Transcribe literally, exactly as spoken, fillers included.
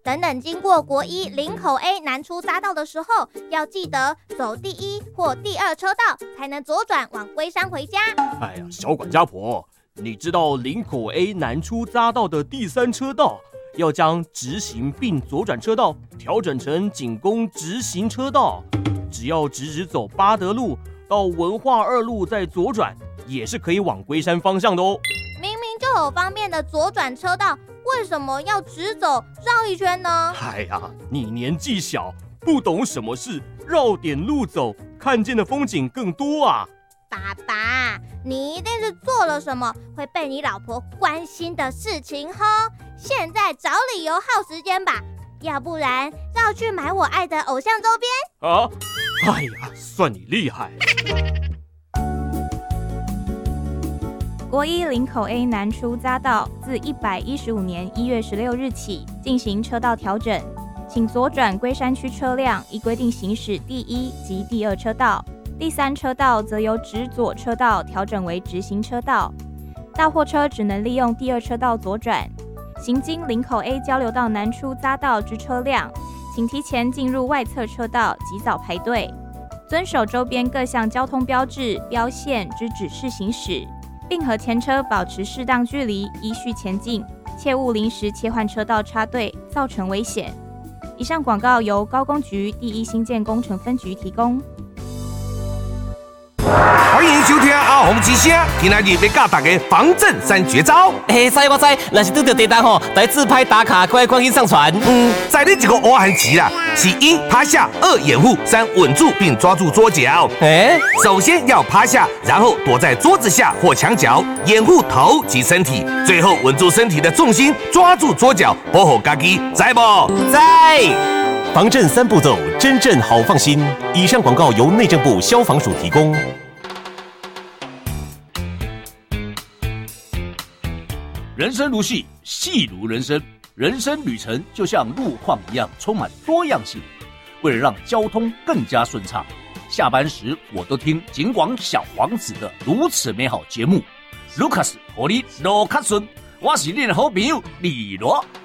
等等经过国一林口 A 南出匝道的时候，要记得走第一或第二车道，才能左转往龟山回家。 哎呀，小管家婆，你知道林口 A 南出匝道的第三车道要将直行并左转车道调整成仅供直行车道，只要直直走八德路到文化二路再左转，也是可以往龟山方向的哦。 明明就有方便的左转车道，为什么要直走绕一圈呢？ 哎呀，你年纪小，不懂什么是绕点路走，看见的风景更多啊。 爸爸，你一定是做了什么会被你老婆关心的事情吼！现在找理由耗时间吧，要不然要去买我爱的偶像周边啊！哎呀，算你厉害。 国一林口 A 南出匝道自一百一十五年一月十六日起进行车道调整，请左转龟山区车辆依规定行驶第一及第二车道。第三车道则由直左车道调整为直行车道，大货车只能利用第二车道左转。行经林口 A 交流道南出匝道之车辆，请提前进入外侧车道，及早排队，遵守周边各项交通标志、标线之指示行驶，并和前车保持适当距离，依序前进，切勿临时切换车道插队，造成危险。以上广告由高工局第一新建工程分局提供。 欢迎收听阿红之声，今仔日要教大家防震三绝招。 嘿，知我知，若是拄到地震吼，来自拍打卡，快赶紧上传。 嗯，在你一个乌汉棋啦，是一趴下，二掩护，三稳住并抓住桌角。 哎， 首先要趴下，然后躲在桌子下或墙角，掩护头及身体，最后稳住身体的重心，抓住桌角，保护家己，知不？ 知。 防震三步骤，真正好放心。以上广告由内政部消防署提供。 人生如戏，戏如人生。人生旅程就像路况一样，充满多样性。为了让交通更加顺畅，下班时我都听警广小王子的如此美好节目。Lucas 和你路较顺，我是你的好朋友李罗。